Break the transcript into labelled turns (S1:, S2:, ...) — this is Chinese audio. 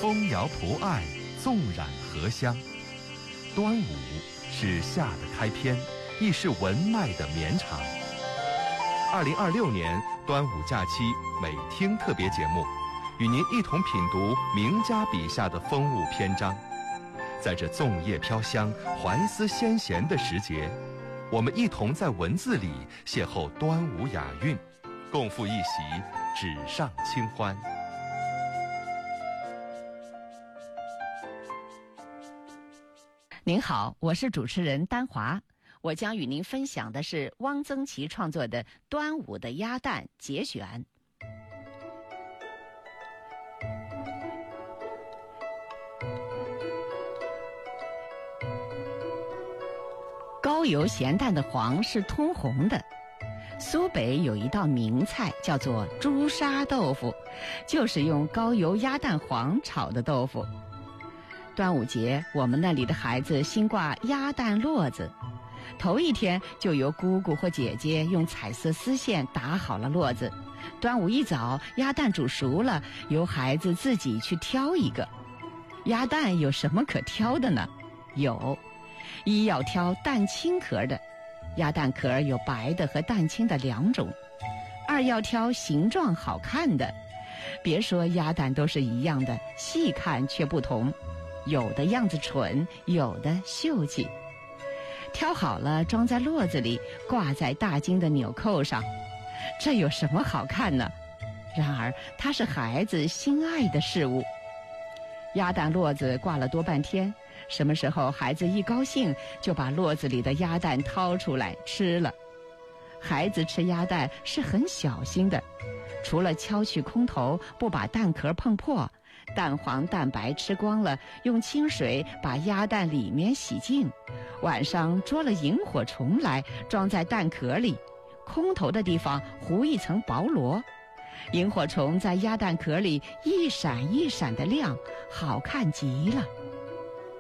S1: 风摇蒲艾，纵染荷香。端午是夏的开篇，亦是文脉的绵长。2026年端午假期美听特别节目，与您一同品读名家笔下的风物篇章。在这粽叶飘香、怀思先贤的时节，我们一同在文字里邂逅端午雅韵，共赴一席纸上清欢。
S2: 您好，我是主持人丹华，我将与您分享的是汪曾祺创作的《端午的鸭蛋》节选。高油咸淡的黄是通红的。苏北有一道名菜叫做朱砂豆腐，就是用高油鸭蛋黄炒的豆腐。端午节，我们那里的孩子新挂鸭蛋络子，头一天就由姑姑或姐姐用彩色丝线打好了络子。端午一早，鸭蛋煮熟了，由孩子自己去挑一个。鸭蛋有什么可挑的呢？一要挑蛋清壳的，鸭蛋壳有白的和蛋清的两种。二要挑形状好看的，别说鸭蛋都是一样的，细看却不同。有的样子蠢，有的秀气。挑好了，装在络子里，挂在大襟的纽扣上。这有什么好看呢？然而，它是孩子心爱的事物。鸭蛋络子挂了多半天，什么时候孩子一高兴，就把络子里的鸭蛋掏出来吃了。孩子吃鸭蛋是很小心的，除了敲去空头，不把蛋壳碰破，蛋黄蛋白吃光了，用清水把鸭蛋里面洗净。晚上捉了萤火虫来，装在蛋壳里，空头的地方糊一层薄膜。萤火虫在鸭蛋壳里一闪一闪的亮，好看极了。